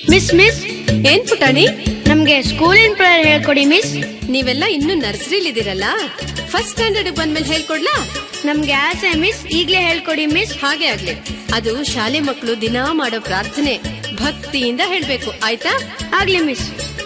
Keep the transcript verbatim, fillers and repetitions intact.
Miss miss ಏನ್ ಪುಟಾಣಿ? ನಮ್ಗೆ ಸ್ಕೂಲಿನ ಪ್ರೇಯರ್ ಹೇಳ್ಕೊಡಿ ಮಿಸ್. ನೀವೆಲ್ಲ ಇನ್ನು ನರ್ಸರಿಲಿದ್ದೀರಲ್ಲ, ಫಸ್ಟ್ ಸ್ಟ್ಯಾಂಡರ್ಡ್ ಬಂದ್ಮೇಲೆ ಹೇಳ್ಕೊಡ್ಲಾ? ನಮ್ಗೆ ಆಸೆ ಮಿಸ್, ಈಗ್ಲೇ ಹೇಳ್ಕೊಡಿ ಮಿಸ್. ಹಾಗೆ ಆಗ್ಲಿ. ಅದು ಶಾಲೆ ಮಕ್ಕಳು ದಿನಾ ಮಾಡೋ ಪ್ರಾರ್ಥನೆ, ಭಕ್ತಿಯಿಂದ ಹೇಳ್ಬೇಕು, ಆಯ್ತಾ? ಆಗ್ಲಿ ಮಿಸ್.